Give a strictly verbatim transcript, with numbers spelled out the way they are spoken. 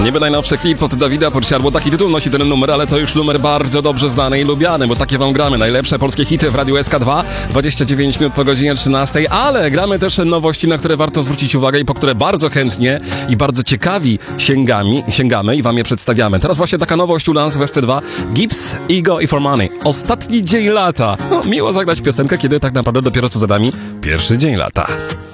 Niby najnowszy klip od Dawida Podsiadło, taki tytuł nosi ten numer, ale to już numer bardzo dobrze znany i lubiany, bo takie wam gramy. Najlepsze polskie hity w Radiu S K dwa, dwadzieścia dziewięć minut po godzinie trzynastej, ale gramy też nowości, na które warto zwrócić uwagę i po które bardzo chętnie i bardzo ciekawi sięgami, sięgamy i wam je przedstawiamy. Teraz właśnie taka nowość u nas w S C dwa. Gibbs, Ego i For Money. Ostatni dzień lata. No, miło zagrać piosenkę, kiedy tak naprawdę dopiero co za nami pierwszy dzień lata.